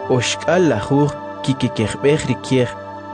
Oshkal lajuj kikikejbej rikiej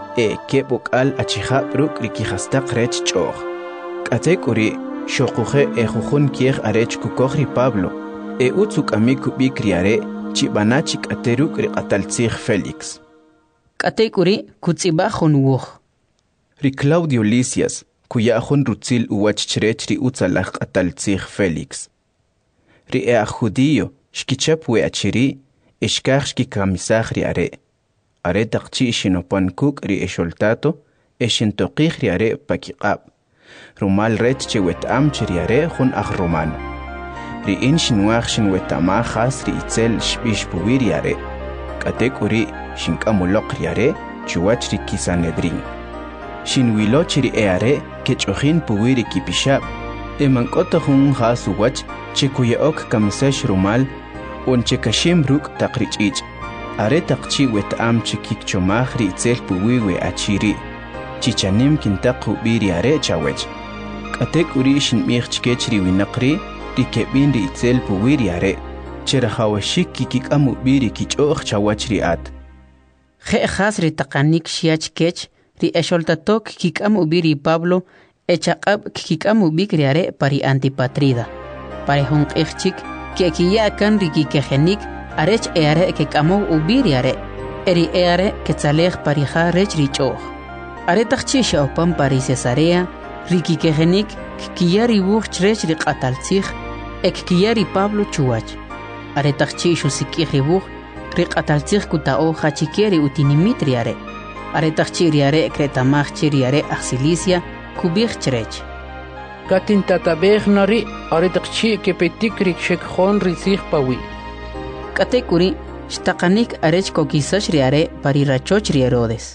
kebokal achijab ruk rikijastaq rech ch'oj. K'atek uri xoquje jujun kiej arech kukoj ri Pablo utzuk'ami kub'ik riare chib'ana chik'ate ruk' riq'ataltzij Félix. K'atek uri kutz'ib'aj jun wuj. Ri Claudio Lisias kuya jun rutzil uwach chirech ri utzalaj q'ataltzij Félix. Ri judío xkichap we'achiri ixkaj xkikamisaj ri are taqchi xinopan kuk' ri xoltato xintoqij ri are pakiq'ab' rumal rech che wet'am chi ri are jun aj romano. Ri xinwaj xinwet'amaj jas ri itzel xb'ix puwi ri are. K'atek uri xink'amuloq ri are chiwach ri kisanedrin. Xinwilo chi ri are kech'ojin puwi ri kipixab' mank'ota jun jas uwach che kuya'ok kamisex rumal che kaxim ruk' taq ri ch'ich'. Are taqchi wet'am chi kikchomaj ri itzel puwi we'achiri chichanim kintaq ub'i ri are chawech. K'atek uri xinb'ij chkech ri winaq ri keb'in ri itzel puwi ri are che rajawxik kikik'am ub'i ri kich'oj chawach ri at. Je' jas ri taqanik xyach kech ri xoltatok kikik'am ub'i ri Pablo chaq'ab' kikik'am ub'ik ri are pari Antipatrida. Pari jun q'ij chik ke'kiyakan ri kikejenik arech are kek'amoj ub'i ri are eri are ketzalej pari ja rech ri ch'oj. Are taqchi xa'opan pari Cesarea ri kikejenik kiya ri wuj chrech ri q'ataltzij kiya ri Pablo chuwach. Are taqchi xusik'ij ri wuj ri q'ataltzij kuta'oj jachike ri utinimit ri are. Are taqchi ri are kretamaj chi ri are aj Cilicia kub'ij chrech. Katintatabej nari are taqchi kepetik ri xekjon ri tzij pawi. K'atek uri xtaqanik arech kokisax ri are pari rachoch ri Herodes.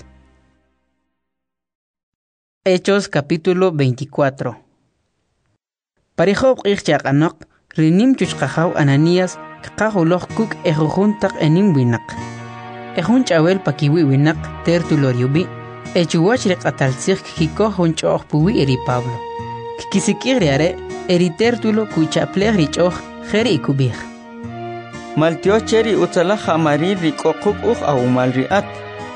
Hechos capítulo 24. Parijob q'ij chaq'anoq ri nim chuchqajaw Ananías kqajuloj kuk jujun taq enim winaq. Jun ch'awel pakiwi winaq Tértulo riubi chuwach ri q'ataltzij kikoj jun ch'oj puwi ri Pablo. Kikisik'ij ri are eri Tértulo kuychaplej ri ch'oj jeri kub'ij. Maltioch cheri utzalaj amari ri k'oquk uj awumal ri at.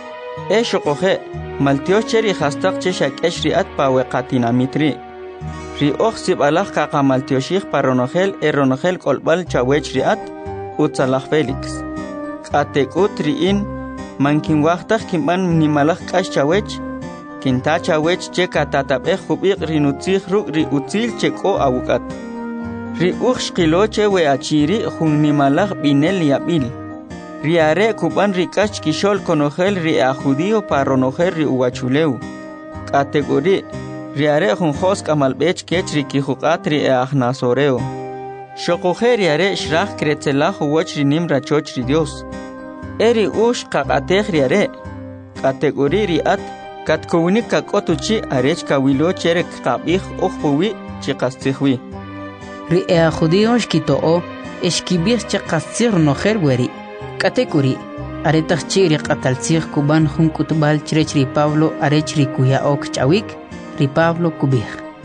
Xoqoje maltioch cheri jastaq che xak'ex ri at paweqatinamit ri. Ri oj sib'alaj qaqamaltioxij paronojel ronojel k'olb'al chawech ri at utzalaj Félix. K'atek'ut ri'in mankinwajtaj kinb'an nimalaj k'ax chawech kinta chawech che katatab'ej jub'iq ri nutzij ruk' ri utzil che k'o awuk'at. Ri uj xqilo che we'achiri jun nimalaj b'inel yab'il. Ri are kub'an ri k'ax kixol konojel ri judío paronojel ri uwachulew. K'atek uri ri are jun jos k'amalb'ech kech ri kijuq'at ri nazoreo. Xoqoje ri are xraj kretzelaj uwach ri nim rachoch ri Dios. Eri uj qaq'atej ri are. K'atek uri ri at katkowinik kak'otuchi arech kawilo cherek qab'ij uj puwi chiqastzijwi. Ri judío xkito'o xkib'ij che qastzij ronojel weri. K'atek uri are taqchi ri q'ataltzij kub'an jun k'utb'al chrech ri Pablo arech ri kuya'ok ch'awik ri Pablo kub'ij.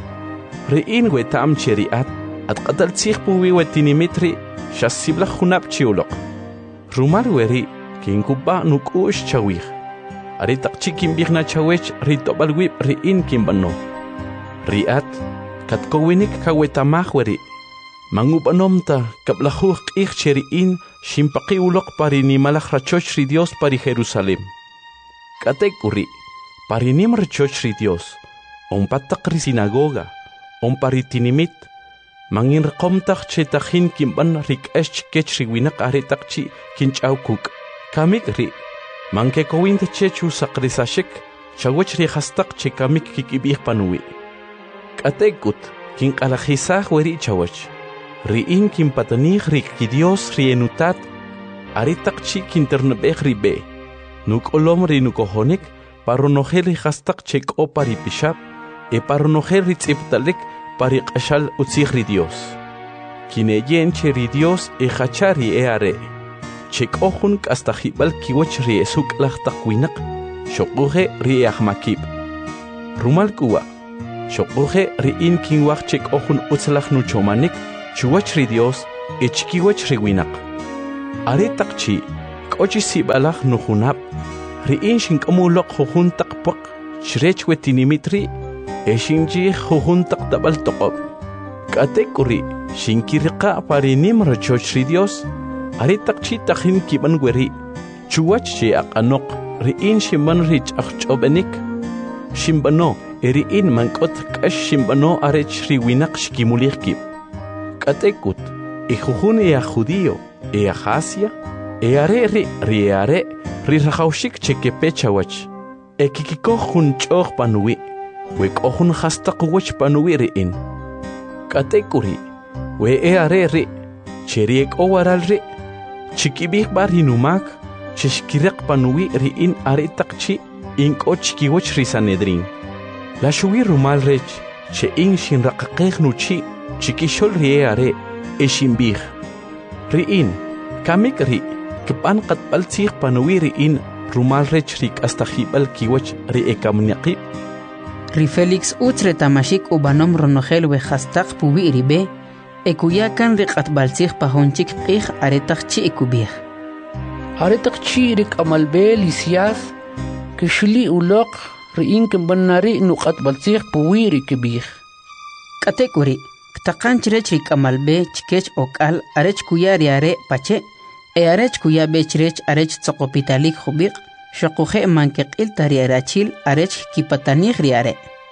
Ri'in wet'am che ri at q'ataltzij puwi wetinimit ri xasiblaj junab' chiuloq. Rumal weri kinkub'a' nuk'u'x chawij. Are taqchi kinb'ij na chawech ri tob'al wib' ri'in kinb'ano. Ri at katkowinik kawet'amaj weri. Mangub'anomta kablajuj q'ij che ri'in xinpaqi uloq pari nimalaj rachoch ri Dios pari Jerusalem. K'atek uri pari nim rachoch ri Dios onpataq ri sinagoga onpari tinimit mangin riqomtaj che tajin kinb'an ri k'ax chkech ri winaq are taqchi kinch'aw kuk'. Kamik ri mankekowinta che chusaqrisaxik chawech ri jastaq che kamik kikib'ij panuwi. K'atekut kinq'alajisaj weri chawach. Ri'in kinpatanij ri kidios ri enutat are taqchi kinternab'ej ri b'e. Nuk'olom ri nukojonik paronojel ri jastaq che k'o pari pixab paronojel ri tz'ibtalek pari q'axal utzij ri Dios. Kineyen che ri Dios jacha ri are. Che k'o jun k'astajib'al kiwach ri suk'laj taq winaq xoquje ri ajmakib'. Rumal k'uwa xoquje ri'in kinwaj che k'o jun utzlaj nuchomanik chuwach ri Dios chkiwach ri winaq. Are taqchi ochi sibalach nuhunap. Riin shinkamulok jujuntak pok. Shrech wetinimitri. Eshinji jujuntak tabal toqob. Katekuri shinkirqa parinim rachochri Dios. Aritak chitakhin kiban weri. Chuwach shi aqanok. Riin shimban rich achchobenik. Shimbano eriin mankot kash shimbano arech riwinak shkimulikib. Katekut. Ijujun ea judío, ea jasia, eare riare, rirajaushik chekepechawach, ekikikohun choch panui, wekohun hastaqwach panui riin. Katekuri, we eare ri, cheriek owaral ri, chikibik barinumak, chishkirek panui riin aretakchi, inkochkiwach risanedrin. La shuwi rumal rech, che in shinrakakeh nuchi, chikishol rieare, Eshimbih. Riin, kamik ri, kipan katbal tsih panui riin, rumal rech rik hasta hibal kiwach ri ekamnyaqib. Ri Felix utre tamashik ubanom ronogel we hastaq pubi ribe, ekuyakan ri katbal tsih pahonchik qih aretaqchi ekubih. Aretaqchi rik amalbe lisias, kishli ulok riin kimbanari nuqatbal tsih pubi rikibih. Katekuri. Taqan chirech rikamalbe chikech okal arech kuya riare pache arech kuya bechirech arech tsokopitalik jubiq shokuje mankeqil tariarachil arech kipatanig riare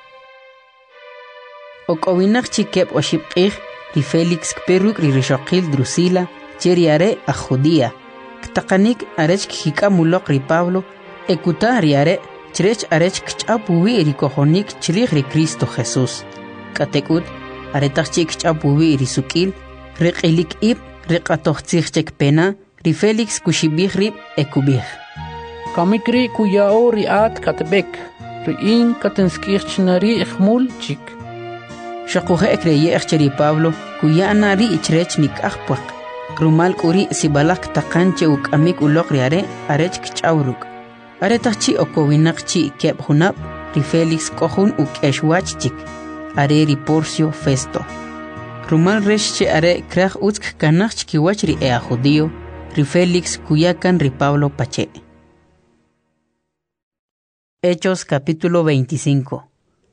okowinak chikep oshibqih ri Felix peruk ri rishokil Drusila cheriare a Judía taqanik arech kikamulok ri Pablo ekuta riare chirech arech kchapuwi ri kojonik chirih ri Cristo Jesús katekut aretachik chapuwi risukil riqilik ib riqatohtsichek pena ri Felix kushibih rib ekubih kamikri kuyao riat katbek riin katenskirchnari ikhmul chik shaquje ekreye ri Pablo kuyana ri ichrech nikahpaq rumal kuri sibalak taqanche ukamik ulok riare arech kchawruk aretachchi okowinaqchi keb hunab ri Felix kohun ukeshwach chik are ri Porcio Festo. Rumal reshche are kraj utsk kanach kiwach ri ea judío, ri Felix kuyakan ri Pablo pache. Hechos capítulo 25.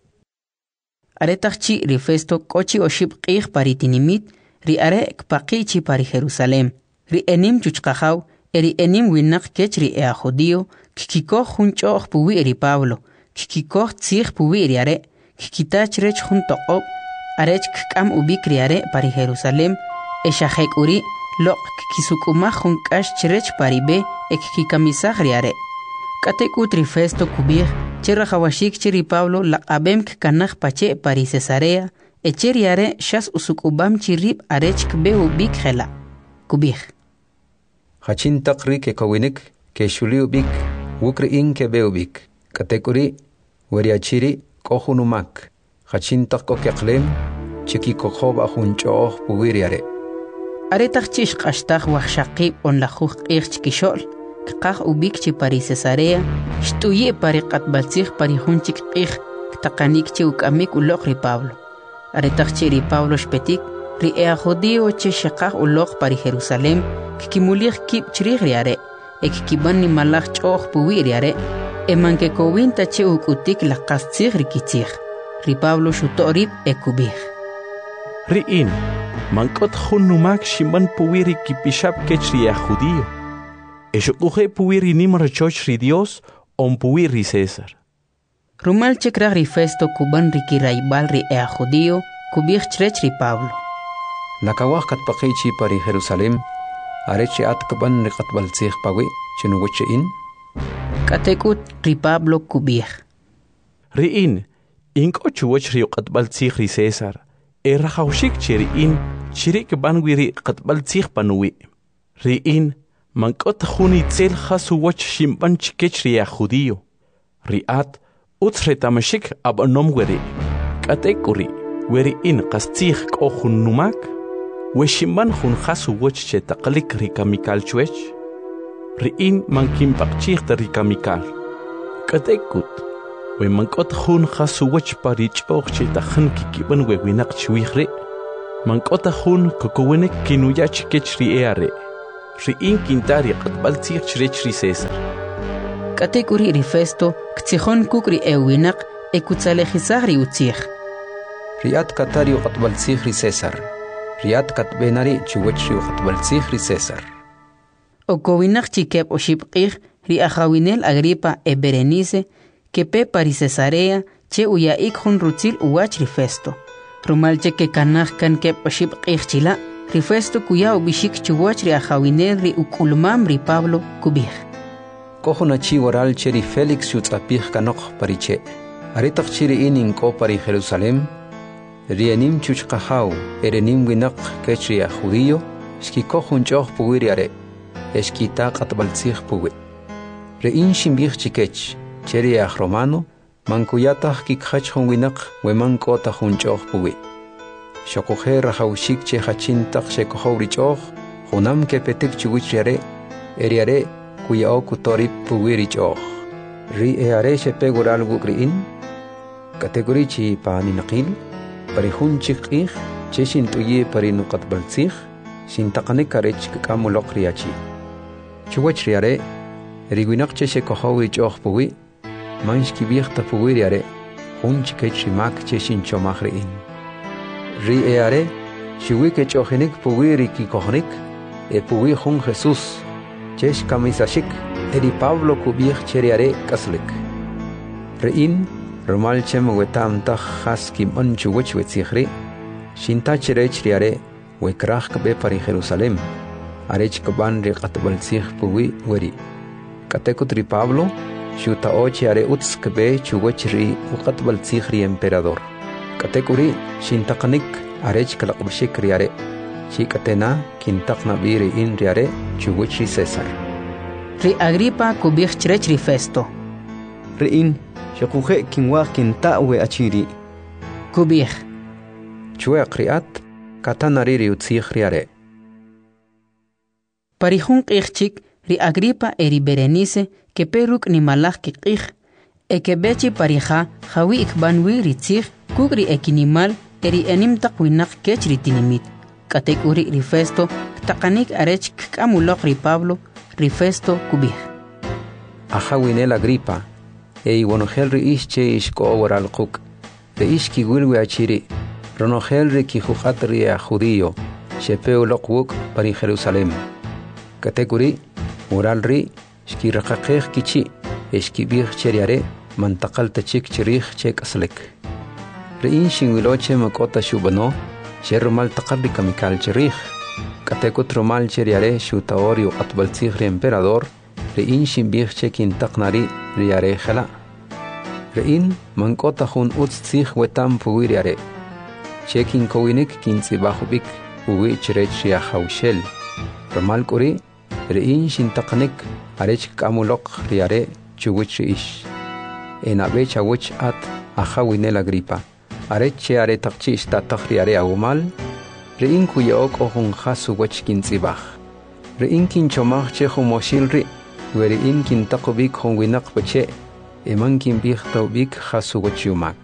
Aretachchi ri Festo kochi oshib qih paritinimit, ri are kpaqichi pari Jerusalem, ri enim chuchqajaw, eri enim winak kech ri ea judío, kikikoh hunchoh puwi ri Pablo, kikikoh tzih puwi ri are, Kikitach rech junto op, arech kam ubikriare pari Jerusalem, eshahek uri, lok kisukumah junkash chirech paribe, ek kikamisagriare. Katekut rifesto kubir, cherra hawashik chiri Pablo la abem kanach pache pari Cesarea, echeriare shas usukubam chirib arech kbe ubik hela. Kubir. Hachin takri ke kawinik, ke shuli ubik, wukri in ke be ubik. Katekuri, weriachiri, Kohunumak, Hachintak kokeklem, Chiki kohob ahunchoh puwiriare. Aretachich kashtag wachshaqib on la juj irchkishol, Kach ubik chi pari Cesarea, Shtuye pari katbalzich pari hunchik ir, Ktakanik chi ukamik ulok ri Pablo. Aretachchi ri Pablo shpetik, ri ea judío che shakaj ulok pari Jerusalem, Kikimulich kib chirigriare, Ekikiban ni malach choh puwiriare. Eman que kowinta che ukutik la kastzig rikitzig. Ri Pablo shutorib ekubih. Riin, mankot hunumak shimban puwiri kipishap kechria judío. Eshokuje puwiri nimra choch ri Dios on puwiri César. Rumal chekra ri Festo kuban riki raibal ri ea judío kubih chrech ri Pablo. Nakawah katpaqichi pari Jerusalem, areche atkaban riqatbalzig pawi, chenuwache in. Katekut ri Pablo kubih. Riin, inko chuwach ri qatbal tsig ri César, rajaushik chiriin, chirik banwiri qatbal tsig panui. Riin, mankot khuni tsel khasuwach shimban chikech ri judío. Riat, utsretamashik abanom weri. Katekuri, weri in qastig kohun numak, weshimban khun khasuwach chetaqlik ri kamikal chuech. Riin mankim pakchik tarikamikal. Katekut, we mankot khun khasuwach parich ochchi takhan kikiban we winak chwihri. Mankot khun kokowenek kinuyach kechri eare. ri'in kintari qatbal tzikh chrech ri César. Katekuri ri Festo ktsijon kukri ewinaq ekutsalejisaj ri utzij. Riat katari qatbal tzikh ri César. Riat katbenari chuwech ri qatbal tzikh ri César. Okowinaq chikep oshipqij ri ajawinel Agripa e Berenice kepe pari Cesarea che uyaik jun rutzil uwach ri Festo. Rumalche ke kanaj kan kep oshipqij chila ri Festo kuya ubishik chuwach ri ajawinel ri ukulmam ri Pablo kubij. Kohuna chi waral cheri Félix yutzapij kanok pariche. Aritak chiri inin ko pari Jerusalem. Rianim chuchqahaw erenim winak kechri a judío shki kohun choh puwiri are. Eshkita qatbaltzij puwi. Rein shimbij chikech cheri a romano mankuyatah kikhach hun winak weman kota hun choh puwi. Shokohe rahawshik che hachintak shekohowri choh hunam kepetek chuwichriare eriare kuya okutori puwiri choh. Ri eare shepegural gukriin kategori chi pani naqil parihun chikih cheshin tuye parinu qatbaltzij shintaqane karech kamuloq riachi. Chuwach riare riguinak cheshe kohowi choh puwi manshki biechta puwi riare hun chikech rimak cheshin chomahriin. Ri eare shiwike chohinik puwi riki kohnik e puwi hun Jesús chesh kamisashik eri Pablo kubich cheriare kaslik. Rein romal chem wetam tach haskim on chuwach wetzihri shinta cherech riare wekrach kabe pari Jerusalem. Arech kaban ri qatbaltzij puwi weri. Katekut ri Pablo shuta ochi are utz kabe chuwach ri qatbaltzij ri emperador. Katekuri shintaqanik arech kalaqbshik riare. Shikatena kintaqna biri in riare chuwach ri César. Ri Agripa kubij chrech ri Festo. Ri'in shakuje kinwaj kintawe achiri. Kubij. Chueq riat katanari ri utzij riare. Parihun qijchik ri Agripa eri Berenice que peruk ni malaj ki qij e que bechi parija jawi ikbanwi ri tzij kugri ekinimal eri enim taqwinak kech ri tinimit. Katek uri ri Festo taqanik arech k'amuloq ri Pablo ri Festo kubij. Ajawinel Agripa e iwonogel ri ishche ishko waral quk ri ishki wilwi achiri ronogel ri kijuqat ri a judío shepeu loqwuk pari Jerusalem. Katekuri waral ri shki raqaqej kichi eshki bih cheriare mantaqal tachik chirij chek aslek. Ri inshin wiloche makota shubano Cherumal taqarri kamikal chirij. Katekut rumal cheriare shutaori u qatbaltzij ri emperador ri'in shimbij chekin taqnari riare jala. Ri'in mankota jun utz tzij wetam puwi riare. Chekin kowinik kintzibajubik puwi chirech ria hawshel. Rumal kuri ri'in shintaqnik arech kamuloq riare chuwich riish. Enabe chawich at ajawinel Agripa. Areche are taqchi istataq riare awmal ri'in kuya ok ohun hasu wach kintzibaj. Ri'in kinchomaj che humoshil ri weri'in kintaqubik hon winaq bache eman kinbij taubik hasu wach yumak.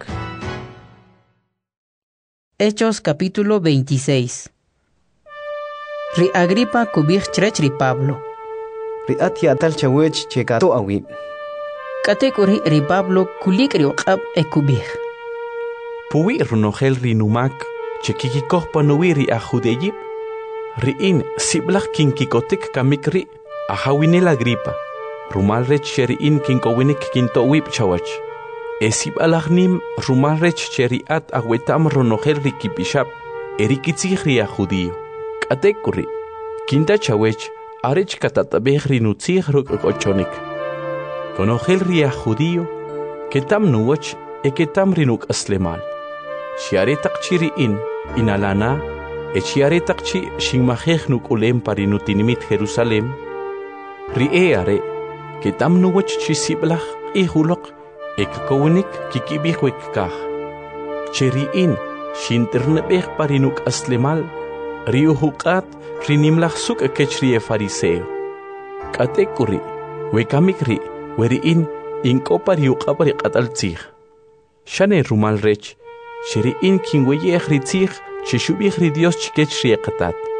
Hechos capítulo 26. Ri Agripa kubij chrech ri Pablo. Ri'at yatal chawech chekato awi. Katek uri ri Pablo kulik ri uqab e kubij. Puwi runogel rinumak chekikikoh panuwi a judeyip ri'in siblaj kinkikotik kamikri ajawinel Agripa rumal rech cheri'in kinkowinik kintowip chawach esib alajnim rumal rech cheri'at awetam runogel rikipishap erikitzij ri a judío k'atekuri kinta chawech arech katatabej rinutzij ruk'ochonik konogel ri a judío ketam nuwach eketam rinuk aslemal Shiare taqchiri inalana echiare taqchi shinmajej nukulem parinutinimit Jerusalem rieare ketam nuwach chisiblaj ihuloq ekkowinik kikibijwek kaj cheriin shinternebej parinuk aslemal riuhuqat rinimlaj suk kechrie fariseo katekuri wekamikri weriin inkopariuqapari qataltzij shane rumal rech Sheri'in kinweyej ritzij chishubij ri Dios chikech rieqatat.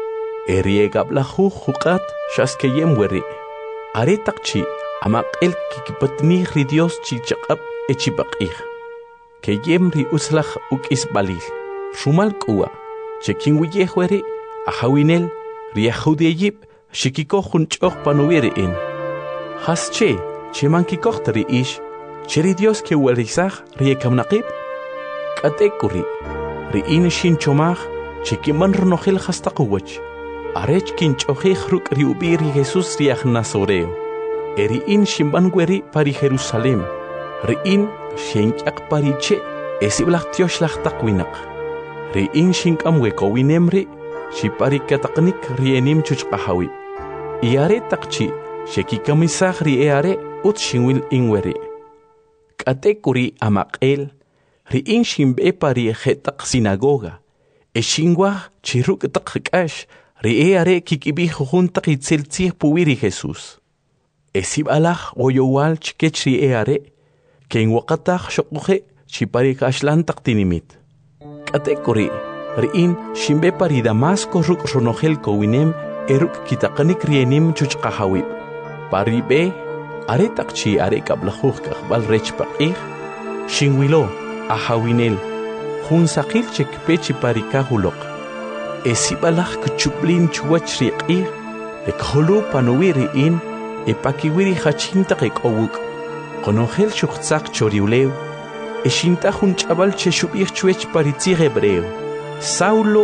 eriegablahu huqat shaskeyem weri aretaqchi amaqel kikipatni ri Dios chichaqab echibaqih keyem ri uslach ukisbalil rumal kuwa chekin wiyehweri ahawinel ri ahudeyib shikiko hunchoq panuwiri in hasche chemankikoqtari ish cheri Dios ke werisach ri kamnaqib katekuri ri in shin chomach chikiman rnokhil khastaqwach arech kinchoji ruk ri ubiri Jesus ri Nazoreo eri in shimbangueri pari Jerusalem ri in shinqaq pariche esiblaqtiosh laqtaqwinaq ri in shinkamwe kowinemri shipari kataqnik ri enim chuchqahawi iare taqchi shekikamisaq ri eare utshinwil inweri katekuri amaqel ri in shimbe pari khetaq sinagoga eshingwa chiruk taqqash ri eare kikibi juntaq itzeltzih puwiri Jesus esibalaj oyowal chkech ri eare ken waqataj shoquje chipari kashlantaq tinimit katekuri ri in shimbe pari Damasco ruk ronojel kowinem eruk kitaqanik rienim chuchqahawi pari be are taqchi are kablajuj kaqbal rechpaqih shinwilo ahawinel jun saqil chekpechi pari kahuloq esibalaj kuchublin chuwach riqih ekholu panuwiri in epakiwiri hachintaq ekowuk qonojel shuqtzaq choriulew eshinta jun ch'abal cheshub'ij chwech paritzij hebreo Saulo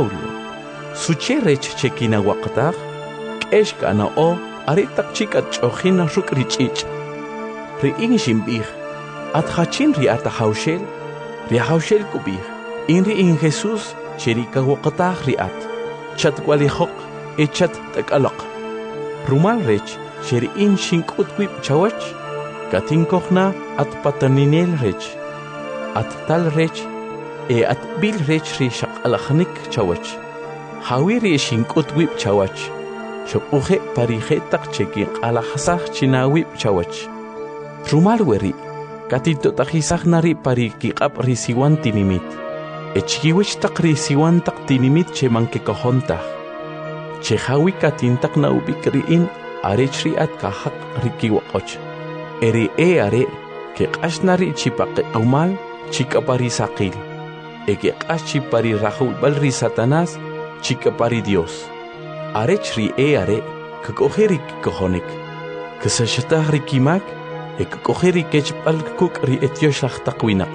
sucherech chekinawaqtaj k'ex k'ana'o aretaq chikat ch'ojin ruk' rich'ich' ri'in ximb'ij atjachin ri ahawxel kub'ij in ri'in Jesús cherikawaqtaj ri'at chatwalijoq echat t'ak'aloq rumal rech xeri'in xink'ut wib' chawach katinkojna atpataninel rech attal rech at bil rech ri shaq'alajnik chawach hawiri xink'ut wib' chawach xop'uje parijetaq chekinq'alajsaj chinawib' chawach rumal weri katitotajisaj nari pari kiq'ab' ri siwan tinimit echkiwichtaq ri siwantaq tinimit chemankikojontaj chejawi katintaq nawb'ik ri'in arech ri'at kajaq ri kiwaq'och eri are keq'axna ri chipaq'iq'umal chik'apari saqil ekeq'ax chipari rajulb'al ri Satanás chik'apari Dios arech ri are kek'oje ri kikojonik kesaxataj ri kimak ekek'oje ri kechb'al kuk' ri etiox lajtaq winaq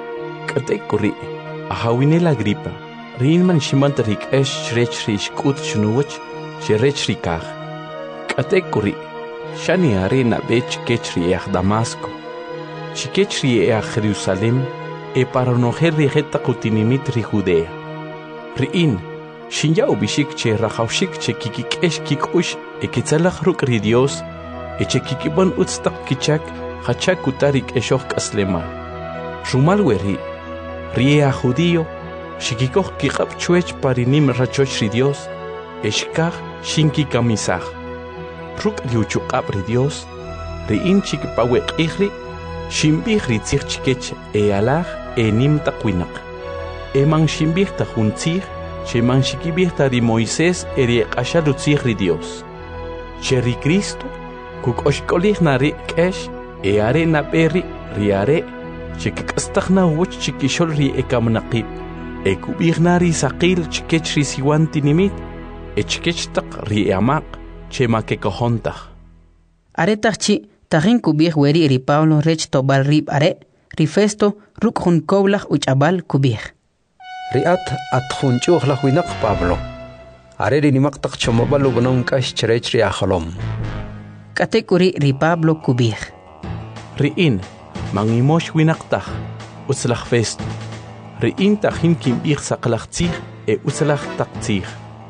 k'atek ri ahawinel Agripa rin man ximant ri k'ex rech ri xk'ut chnuwach xerech ri kaj k'atek ri xani are nab'ech kech ri Damasco xikech ri Jerusalem paronojel ri jetaq utinimit ri Judea ri'in xinyaw bixik che rajawxik che kikik'ex kik'ux ekitzalaj ruk' ri Dios eche kikib'on utztaq kichak jachak utari k'exoj k'aslemal rumal weri ri judío xikikoj kiq'ab' chwech parinim rachoch ri Dios exkaj xinkikamisaj ruk' ri uchuq'ab' ri Dios ri'in chikpaweq'ij ri ximb'ij ri tzij chikech alaj enim taq winaq eman ximb'ij ta jun tzij cheman xikib'ij ta ri Moisés eri q'axal utzij ri Dios che ri Cristo kuk'oxk'olij na ri k'ex are nab'e ri are chikik'astaj na woch chikixol ri ekamnaqib ekub'ij na ri saqil chikech ri siwan tinimit echkech taq ri amaq chema kekojontaj aretaq chi tajin kub'ij weri ri Pablo rech tob'al rib' are ri Festo ruk' jun kowlaj uch'ab'al kub'ij ri'at jun ch'u'jlaj winaq Pablo are ri nimaq taq chomob'al ub'anom k'ax cherech ri ajolom k'atek uri ri Pablo kub'ij ri'in man imox winaq taj utzlaj Festo ri'in tajin kinb'ij saqlaj tzij utzlaj taq tzij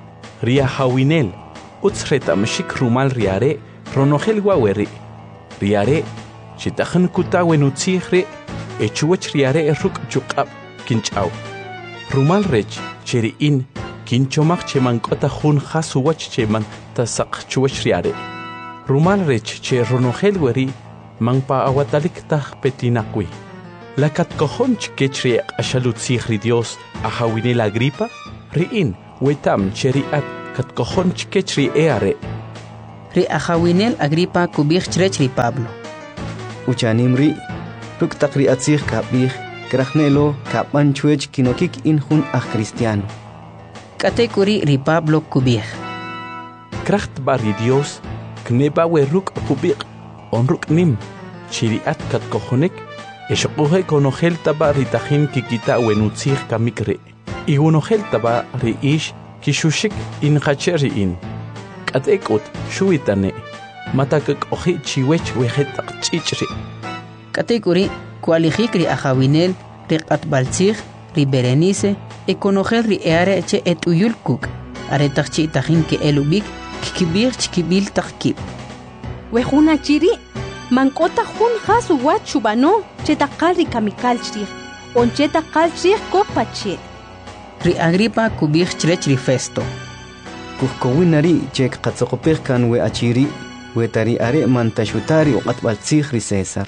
ri ajawinel utz reta'mxik rumal ri are ronojel waweri ri are chitajan kutawen utzij ri echuwach ri are ruk' chuq'ab' kinch'aw rumal rech cheri'in kinchomaj cheman k'ota jun jas uwach cheman tasaq chuwach ri are rumal rech che ronojel weri man pa awatalik taj petinaqwi lakat kojon chkech ri q'axal utzij ri Dios ajawinel Agripa ri'in wetam cheri'at katkojon chikech ri eare. Ri ajawinel Agripa kubich chrech ri Pablo. Uchanimri, ruktak ri atzich kabich, krachnelo kapan chuech kinokik injun a cristiano. Katekuri ri Pablo kubich. Kracht bari Dios, kneba we ruk kubik, onruk nim, chiriat katkojonek, eshokohe konogel taba ritajin kikita wenutzich kamikre. Igunogel taba ri ish kishushik in hacheri in. Katekot shuitane, matakak oji chiwech wejetak chichri. Katekuri kualijik ri ajawinel, ri katbaltzich, ri Berenice, ekonogel ri eare che et uyulkuk, aretak chi tajin ke elubik, kikibir chikibil takkib. Wejuna chiri, mankota jun hasu wachubano, chetakal ri kamikalchri, on chetakalchri kopache. Ri Agripa kubich chrech ri Festo. Kukowinari chek katzokopech kan we achiri, we tari are mantashutari o katbaltzich ri César.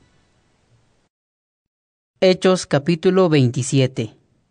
Hechos capítulo 27.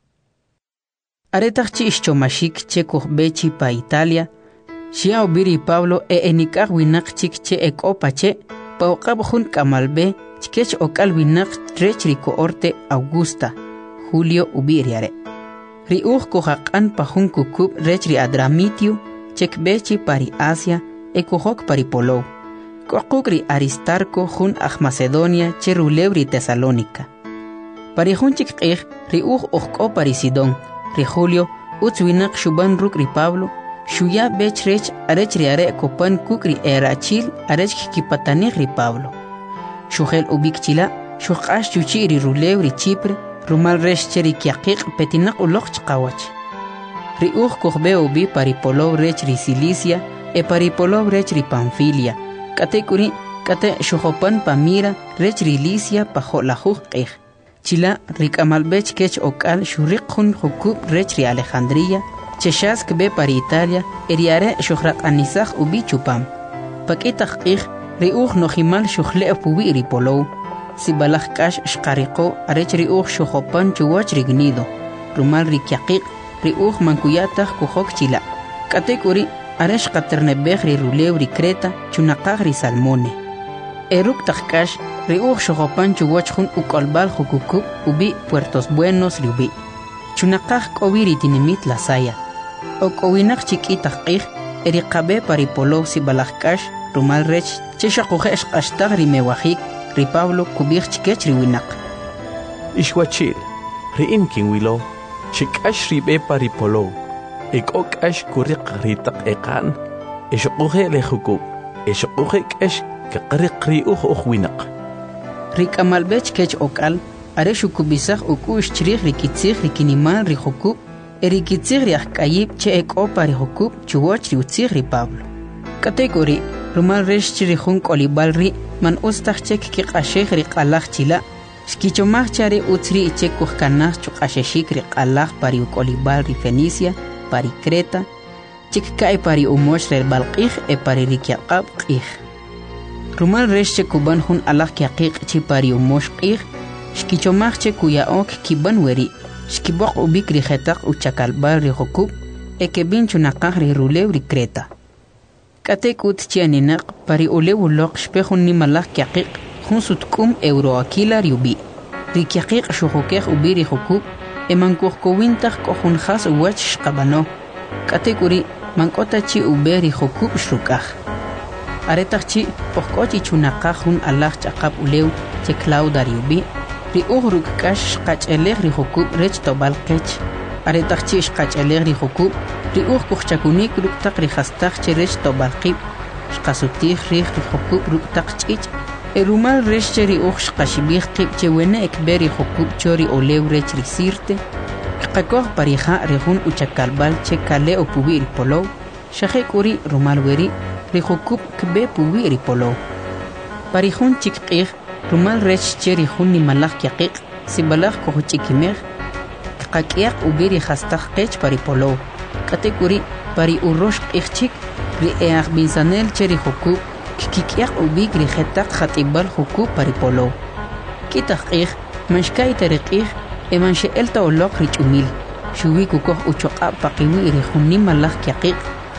Aretachchi ischomashik che bechi pa Italia, Shia obiri Pablo enikah winakchik che ekopache, pa okabjun kamalbe, chkech okal winak trech ri coorte Augusta, Julio ubiriare. Ri kohaqan pajun kukub rech ri Adramitio, chek bechi pari Asia, ekohok pari Polo. Kokuk ri Aristarco jun Macedonia che rulew ri Tesalónica. Pari jun chik ri okko pari Sidón, ri Julio, utzwinak shuban ruk ri Pablo, shuya bech rech arech ri are kopan kuk ri erachil arech kipatanich ri Pablo. Shugel ubik chila, shukash chuchi ri rulew ri Chipre, rumal rech cheri kiaqiq petinak ulok chqawach. Ri kohbe ubi pari Polo rech ri Cilicia, e pari Polo rech ri Panfilia, kate kuri, kate shuhopan pamira rech ri Licia pa jolajuj qij. Chila rikamalbech kech okal shuriqjun hukub rech ri Alejandría, cheshask be pari Italia, eriare shuhraq anisaj ubi chupam. Pakitaj qij, ri nojimal shuhle pubi ri Polo, si balaj kash shqariqo arech ri shuhopan chuwach ri gnido, rumal ri kiaqiq, ri mankuyataj kuhok chila. Katekuri aresh qaternebej ri rulew ri Creta, chunaqaj ri Salmone. Eruk tajkash, ri shuhopan chuwach jun ukolbal jukukub ubi Puertos Buenos ri ubi. Chunaqaj kobi ri tinimit la saya. Okowinak chikitaj qij, eri qabe pari Polo si balaj kash, rumal rech, cheshaqujesh qashtag ri mewajik, ri Pablo kubich chikech ri winak. Ishwachil, ri inkin wilo, chikash ri be pari Polo, ikokash kuriq ritak ekan, eshoquje lejukub, eshoquje kesh kaqriq ri winak. Ri kamalbech kech okal, are shukubisaj ukush chrij ri kitzij ri kiniman ri jukub, eri kitzij ri ajkayib che ekopa ri jukub chuwach ri utzij ri Pablo. Katekuri, rumal resh chiri jun kolibal ri, man ustaj chek kiqashej ri qalaj chila, shkichomaj chari utzri ichek kuhkanaj chuqasheshik ri qalaj pari ukolibal ri Fenicia, pari Creta, chik kai pari umosh ri balqij e pari ri kiaqab qij. Rumal resh che kuban jun alaj kiaqiq chi pari umosh qij, shkichomaj che kuyaok kiban weri, shkiboq ubik ri jetaq uchakalbal ri jukub, e kebin chunaqaj ri rulew ri Creta. Katekut chianinak pari ulew ulok shpejun nimalaj kiaqiq, jun sutkum euroakila ri ubi. Ri kiaqiq shuhokej ubi ri jukub, e mankuhkowintaj kohun jas uwach shqabano. Katekuri mankota chi ube ri jukub shrukaj. Aretaj chi ohkochi chunaqaj jun alaj chaqab ulew che Clauda ri ubi, ri rukkash shqachelej ri jukub rech tobal qech. Aretaj chi shqachelej ri jukub, ri kuhchakunik ruktaq ri jastaj che rech tobalqib, shqasutij rij ri jukub ruktaq ch'ich, erumal rech che ri shqashibij qib che wene ekbe ri jukub cho ri olew rech ri Sirte, qakoj parija ri jun uchakalbal che kale opubi ri Polo, shaje kuri rumal weri, ri jukub kbe pubi ri Polo. Pari jun chikqij, rumal rech che ri jun nimalaj kiaqiq, si balaj kohuchikimej, qak'iaq ubi ri jastaj qech pari Polo. Katekuri pari urosh qijchik, ri eaq binsanel che ri jukub, kikiqiaq ubik ri jetaq jatibal jukub pari Polo. Kitaj qij, manshkay tari qij, eman she'el ta oloq ri ch'umil, shuwi kukoj uchoq'a paqiwi ri jun nimalaj kiaqiq,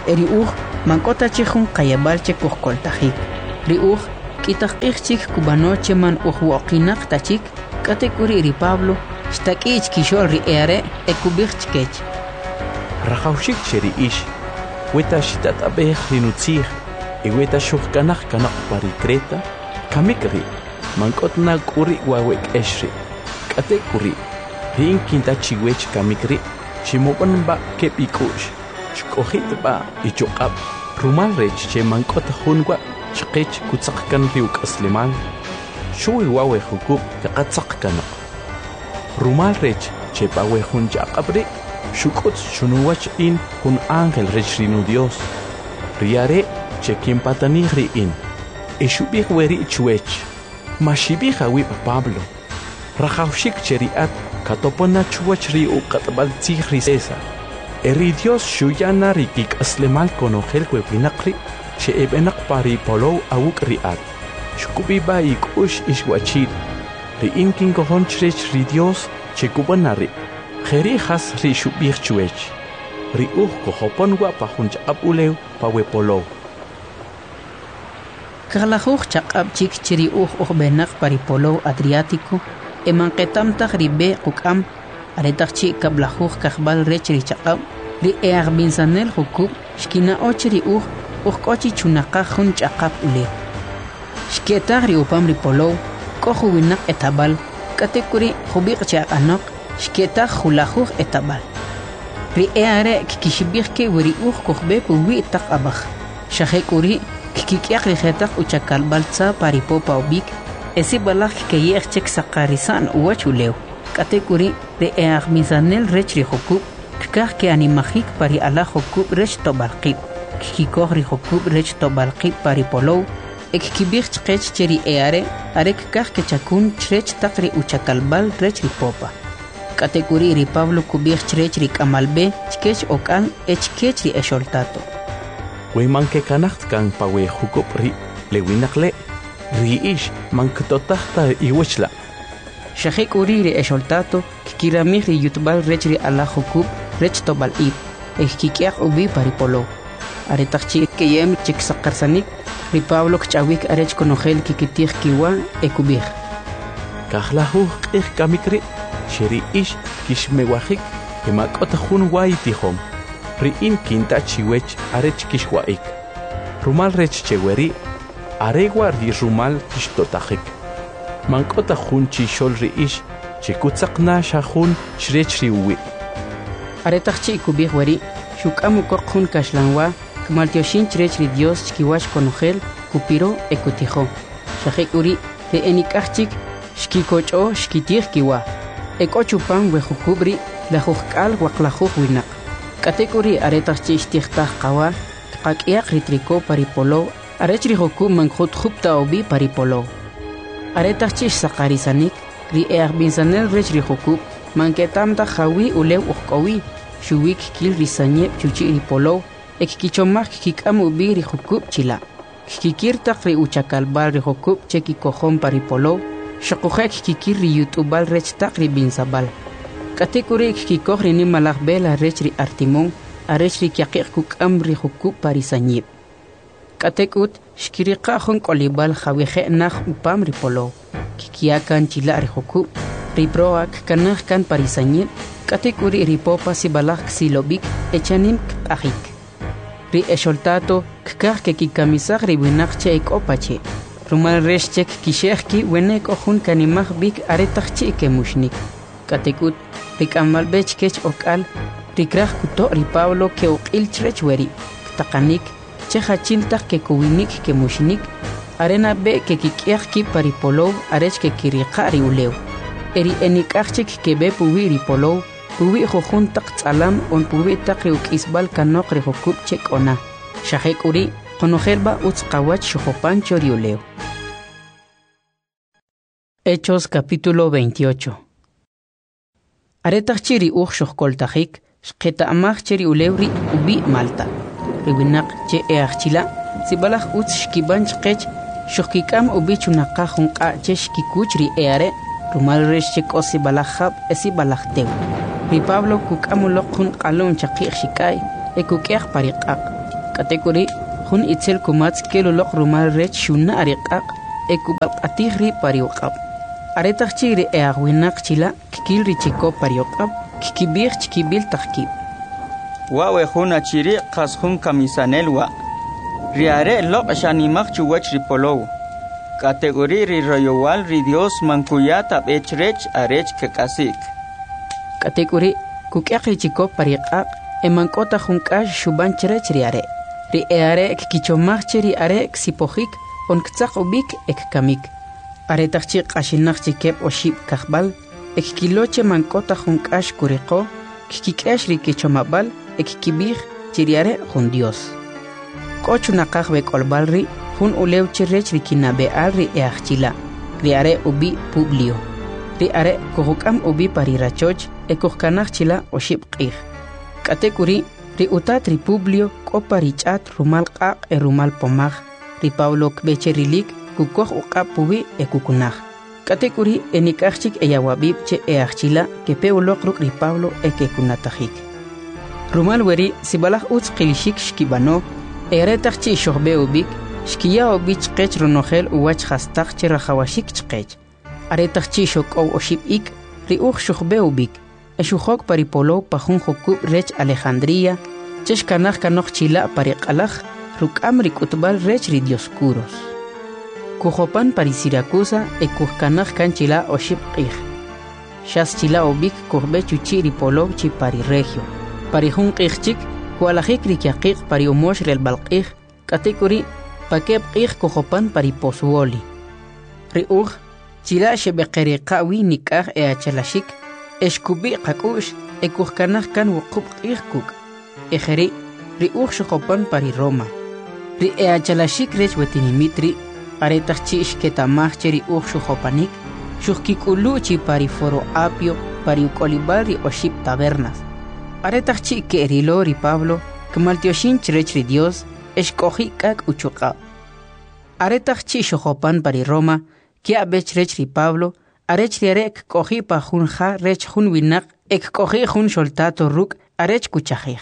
eri mankota chihun qayabalche kuhkoltajik. Ri kitaq'ichik kubanoche man waqinaq tachik katekuri ri Pablo shtak'ich kishol ri eare ekubichkech. Rajawshik cheri ish, weta shitat'abej rinutzij, weta shujkanaj kanaq pari Creta, kamikri, mankotna kuri wawek eshri, katekuri, rin kintachiwech kamikri, chimobanba kepikush, shkojitba ichuqab, rumal rech che mankota hunwa, shqech kutzaqkan riuk asliman, shui wawe hukub kaqatzaqkanaq. Rumal rech che pawe hun jaqabri, shukut shunuwach in hun ángel rech rinu Dios. Riare che kimpatanij ri in. Eshubih weri chuech. Mashibih awib Pablo. Rajawshik cheriat katopona chuach ri uqatbal tzij ri César. Eri Dios shuyana ri kik aslemal konogel webinakri che ebenak pari polow awuk riat. Shukubiba ikush ishwachid. Ri in kinkohon chrech ri Dios che kubanari. Jeri has ri shubih chuech. Ri kohopon wa pahunch abulew pawe polow. Kaglajuj chaqab chik chiri benak pari polow Adriático emanqetamtaj ri be quk'am aretaq chi kablajuj kajbal rech ri chaqab ri binsanel hukub shkina ri k'ochi chunaqaj jun chaqab ulew. Shketaj ri upam ri polow koju winak etabal katekuri jubiq chaqanoq shketaj julajuj etabal. Ri are kikishibij ke weri kojbe puwi taq abaj. Shajekuri kikiaq rijetaq uchakal baltza paripopa ubik esi balaj keyechek saqarisan uwachulew. Katekuri ri misanel rech ri hukub kikaq ke animajik pari ala hukub rech tobalqib. Kikikoj ri hukub rech tobalqib pari polow ekikibij chqech cheri are kikaq ke chakun chrech taq ri uchakalbal rech ri popa. Katekuri ri Pablo kubij chrech ri kamalbe chkech okal echkech ri esholtato. Manke kanacht kan pawe hukub ri lewinakle ri ish mankototahta iwechla. Shahek uri ri esholtato kikiramih ri yutbal rech ri ala hukub rech tobal ib kikiaq ubi paripolo. Aretaqchi keyem chik sakarsanik ri Pablo kchawik arech konogel kikitij kiwa ekubij. Kahlahu qih kamikri sheri ish kishmewajik kemakota hun waitihom. Ri in kinta chiwech arech kishwaik. Rumal rech cheweri aregwa ri rumal kishtotajik. Mankota hun chishol ri ish chikutzaqna shahun shrech ri uwi. Aretaqchi kubij weri shukamu kokun kashlanwa kmaltioshin chrech ri Dios chkiwash konogel kupiro ekutijo. Shahek uri ri enikachik shkikocho shkitij kiwa. Ekochupan wejukubri la jujkal waqlajuj winak. Katekuri aretaqchi ishtijtaj qawa qak'iaq ritriko paripolow arech ri hukub mankhut jupta obi paripolow. Aretaqchi saqarisanik ri binsanel rech ri hukub manketamta jawi ulew uqkowi shuwik kil risanyeb chuchi ri polow ekkichomaj kik'am ubi ri hukub chila. Kikirtaq ri uchakalbal ri hukub chekikojon paripolow shaqujek kikir ri yutubal rech taq ri binsabal. Katekuri kikoj ri nimalaj bela rech ri Artimon arech ri kyaqiq kuk'am ri hukub parisanyib. Katekut shkiriqa jun kolibal jawije naj upam ri polow. Kikiakan chila ri hukub ri proak kanaj kan parisanyib. Katekuri ri popa sibalaj silobik echanim k'ajik. Ri esholtato kkaj ke kikamisaj ri winaq che ekopache. Rumal rech chek kishejki wenek ojun kanimaj bik aretaqchi kemushnik. Katekut rikamalbech kech okal rikraj kuto ri Pablo ke uqil chrech weri taqanik che hachiltaj ke kuwinik ke mushnik arena be ke kikiaq ki paripolow arech ke kiriqa ri ulew eri enikachik ke be puwi ri polow puwi jojun taq tsalam on puwi taq ri ukisbal kanok ri hukub chek ona shahek uri konojelba utzqawach shujopancho ri ulew. Hechos capítulo 28. Aretaqchi ri shojkoltajik shqeta'maj che ri ulewri ubi Malta. Riwinaq che eaqchila sibalaj utz shkiban chqech shojkik'am ubi chunaqaj junq'a che shkikuch ri eare rumal rex che k'osi balaj jab esi balaj tew. Ri Pablo kuk'amuloq jun q'alun chaqiq xik'ay ekuk'eq pariq'aq. Katekuri hun itzel kumats keloloq rumal rech shuna ariqaq ekubal atihri pariuqab. Aretaq chigri eagwinaq chila kikil richiko pariuqab kikibir chikibil taqkib. Wawe huna chiri qashun kamisanelwa. Riare loq shanimaq chuwach ripolow. Kategori ri royowal ri Dios mankuyata bechrech arech kekasik. Kategori kukyaq richiko pariqaq emankota junkash shuban cherech riare. Ri eare kikichomaq chiri are ksipojik onktaq ubik ekkamik. Aretaqchi qashinaqchi kep oshib kaqbal ekkiloche mankota junkash kuriqo kikikash ri kichomabal ekkibij chiriare jun Dios. Kochunaqaq bekolbal ri jun ulew chirech ri kinabeal ri eachila. Ri are ubi Publio. Ri are kujukam ubi parirachoch ekujkanaq chila oshib qij. Katekuri ri utat ri Publio koparichat rumal qaq e rumal pomaj. Ri Pablo kbecherilik kukoj uqab pubi ekukunaj. Katekuri enikajchik eyawabib che eachila kepeuloq ruk ri Pablo ekekunatajik. Rumal weri sibalaj utz qilishik shkibano eretaqchi shoqbe ubik shkiya ubich qech runojel uwach hastaq che rajawashik chqech. Aretaqchi shoqow oshib ik ri uj shoqbe ubik eshujok paripolo pajun jokub rech Alejandría cheshkanaj kanoj chila pariqalaj ruk'am ri k'utbal rech ri Dioscuros. Kujopan pari Siracusa ekujkanaj kan chila oshib qij. Shas chila ubik kujbe chuchi ri polo chi pari Regio. Pari jun qijchik kualajik ri kiaqiq pari umosh rel balqij katekuri pakeb qij kujopan pari Pozuoli. Ri uj chila shebeqeriqawi nikaj eachalashik eshkubi qakush ekujkanaj kan wuqub qij kuk. Ejeri ri uj shoqopan pari Roma. Ri eachalashik rech wetinimitri aretaqchi ishketamaj che ri uj shoqopanik shujkik'ulu chi pari Foro Apio pari ukolibal ri oshib tabernas. Aretaqchi ke'rilo ri Pablo kmaltioshin rech ri Dios eshk'oji k'ak uchuqab. Aretaqchi shoqopan pari Roma kia'bech rech ri Pablo arech ri are k'oji pa jun ja rech jun winaq ekk'oji jun xoltato ruk' arech kuchajij.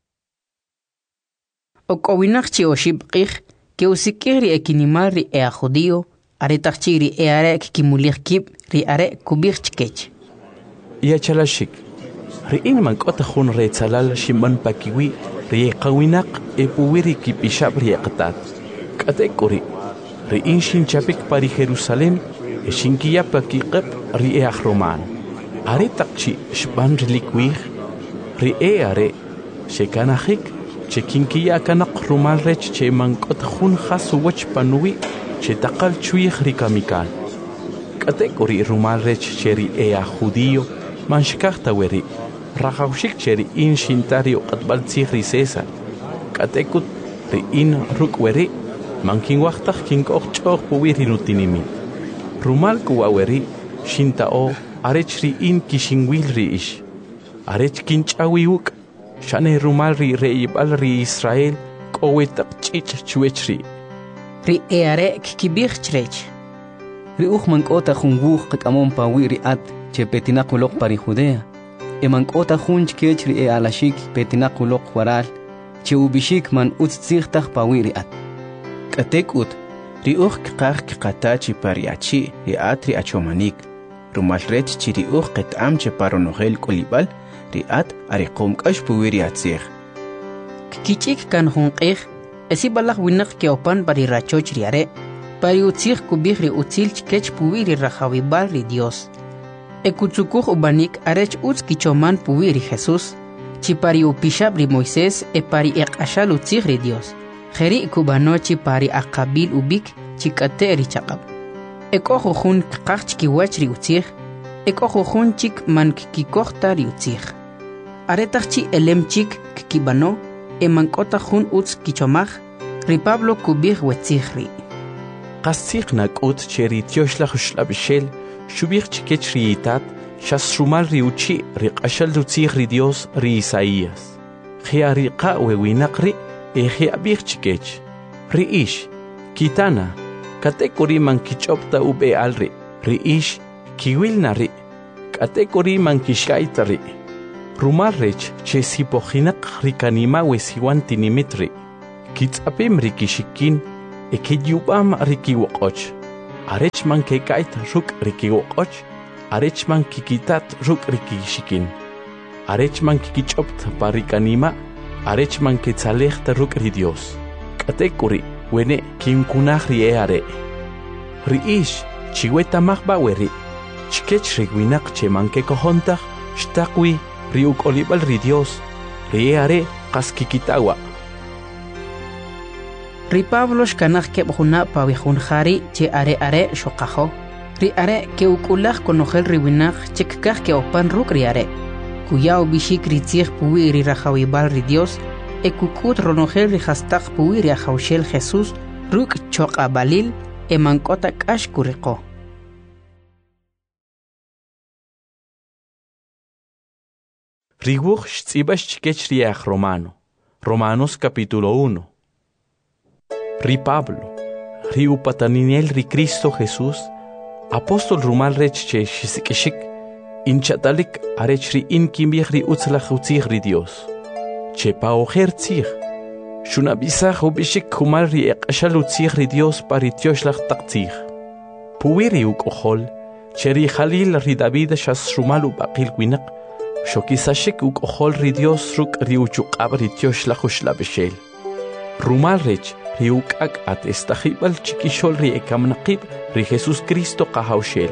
Ok'owinaq chi oshib qij keusikij ri ekinimal ri ea judío aretaqchi ri eare kikimulij kib ri are kubij chkech. Yachalashik ri'in mank'ota jun retzalal ximban pakiwi ri eqawinaq epuwiri kipixab ri eqtat. K'atek'uri ri'in xinchapik pari Jerusalén xinkiyapa kiqeb ri eaj romano. Aretaqchi xb'an rilikwej ri eare xekanajik chekinkiya kanaq rumal rech che mank'ota jun jas uwach panuwi che taqal chuij ri kamikal. K'atek'uri rumal rech che ri ea judío manxkajta weri rajawxik che ri in xintari uqatbal tzij ri César. K'atekut ri in ruk' weri mankinwajtaj kink'oj ch'oj puwi ri nutinimit. Rumal kuwa weri xinta'o arech ri in kixinwil ri ix. Arech kinch'awi uk' xane rumal ri re'ib'al ri Israel k'owetaq ch'ich' chwech ri. Ri eare kikibij chrech. Ri uj mank'ota jun wuj qak'amon pawi ri at che petinaq uloq pari Judea. Mank'ota jun chkech ri alashik petinaq uloq waral che ubishik man utz tzijtaj pawi ri at. K'atek'ut ri uj kqaj kqatachi pari achi ri at ri achomanik. Rumal rech chi ri uj qet'am che paronojel k'olib'al ri at ariqom k'ax puwi ri atzij. Kikichik kan jun qij esibalaj winaq keopan pari rachoch ri are pari utzij kubij ri utzil chkech puwi ri rajawibal ri Dios. Ekutzukuj ubanik arech utz kichoman puwi ri Jesús chi pari upixab ri Moisés e pari eq'axal utzij ri Dios. Jeri kubano chi pari aqabil ubik chi k'ate ri chaqab. Ek'ojo jun kqaj chkiwach ri utzij ek'ojo jun chik man kikojta ri utzij. Aretaqchi elem chik kikibano mank'ota jun utz kichomaj ri Pablo kubij wetzij ri. Qastzij nak'ut che ri tioxlaj uxlab'ixel xubij chikech ri itat xas rumal ri uchi ri q'axal rutzij ri Dios ri Isaías. Jia ri qa wewinaq ri jia bij chikech. Ri ix kitana katek'uri man kich'opta ub'e'al ri ix kiwilna ri k'atek'uri man kixk'ayta ri. Rumal rech che sipojinaq ri kanima wesiwan tinimit ri. Kitzapim rikishikin, ekiyubam rikiwokoch. Arechman kekait ruk rikiwokoch, arechman kikitat ruk rikishikin. Arechman kikichopt parikanima, arechman ketzalechta ruk ridios. Katekuri, wene kinkunach rieare. Riish, chiweta mahbaweri. Chikech rigwinak chemanke kohontach, shtakwi, riuk olibal ridios, rieare kaskikitawa. Ri Pablo shkanach kebjuna pawihun jari che are shokajo. Ri are ke ukulach konojel riwinach chekkach ke opan ruk ri are. Kuyao bishik ritzich puwi ri rajawibal ri Dios, ekukut ronojel ri hastach puwi ri ajaushel Jesús, ruk choka balil, emankota kash kuriko. Riguch tzibas chikech riach Romano. Romanos capítulo 1. Ri Pablo, ri upataninel ri Cristo Jesús, apóstol rumal rech che shisikishik, inchatalik arech ri inkimbich ri utzlach utzich ri Dios. Che paojer tzich, shunabisach ubishik humal ri eqashal utzich ri Dios paritioslach taktzich. Puwiri ukohol, che ri Jalil ri David shas rumal ubaqil winak, shokisashik ukohol ri Dios ruk ri uchukab ri tioslach ushlabeshel. Rumal rech, riukak at estajibal chikishol ri ekamnaqib ri Jesus Cristo qahawshel.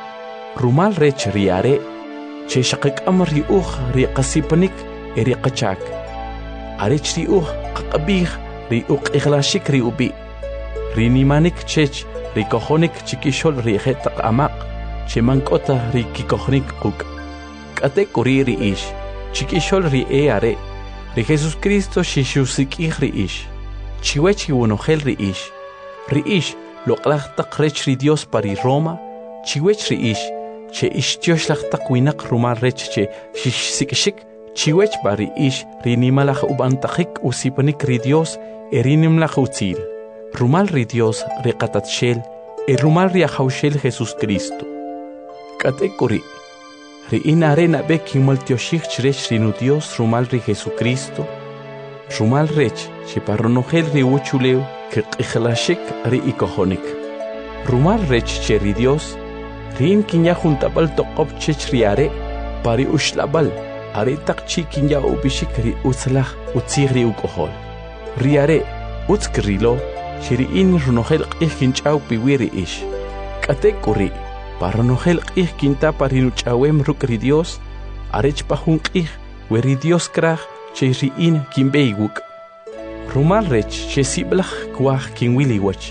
Rumal rech riare, che shaqikam ri ri qasipanik eri qachak. Arech ri qaqabih ri iglashik ri ubi. Ri nimanik chech ri kohonik chikishol ri jetaq amaq, che mankota ri kikohnik quk. Kate kuri ri ish, chikishol ri are, ri Jesus Cristo shishusik ri ish. Chiwechi unogel riish, loqlachtaq rech ri Dios pari Roma, chiwech riish, che ishtioslachtak winak rumal rech che shishsikishik, chiwech pari ish, rinimalach ubantachik usipanik ri Dios, erinimlach utzil. Rumal ri Dios riqatatshel, rumal ri ajaushel Jesus Cristo. Katekuri, ri inarena bekin maltioshik rech rinu Dios rumal ri Jesucristo, Rumal rech, che parronogel ri uchuleu, que qichlashik ri ikohonik. Rumal rech che ri Dios, rin kinya juntabal toqop chech riare, pari ushlabal, are takchi kinya ubishik ri utzlach, utzig ri ukohol. Riare, utzkrilo, che ri in runogel qichinchau piwiri ish. Katekuri, parronogel qichinta parinuchawem ruk ri Dios, arech pahun qich, weri Dios krach, che riin kimbeiguk. Rumal rech che siblach kwach kinwiliwach.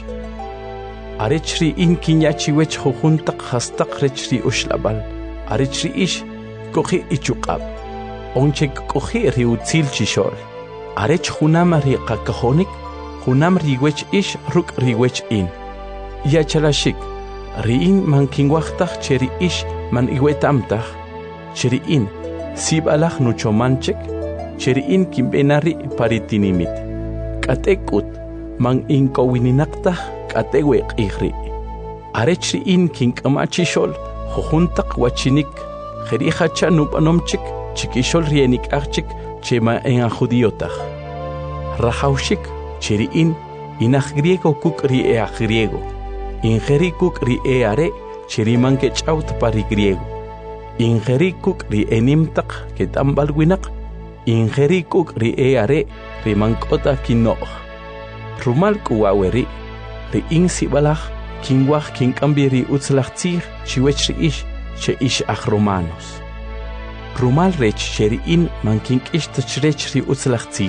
Arech riin kinyachiwech hohuntak hastak rech ri ushlabal. Arech ri ish kohi ichukab. Onche kohi ri utzil chishol. Arech hunam ri qakahonik, hunam riwech ish ruk riwech in. Yachalashik, riin man kinwachtach che ri ish man iwetamtach. Che riin sibalach nuchomanchek, Cheriin kimbenari paritinimit. Katekut man inkowininaktah kateweq ihri. Arechri in kinkamachishol hojuntak wachinik. Jerihacha nupanomchik chikishol rienik archik chema en judiotah. Rajaushik cheriin inach griego kuk rie griego. Ingeri kuk rie are cheriman kechaut pari griego. Ingeri kuk rie enimtak ketambalwinak. Ingeri kuk ri are ri mankota kinnoh. Rumal kuwaweri ri insibalach kinwach kinkambiri utzlachtzir chiwech ri ish che ish ach Romanos. Rumal rech cheri in man kinkish tachrech ri utzlachtzir.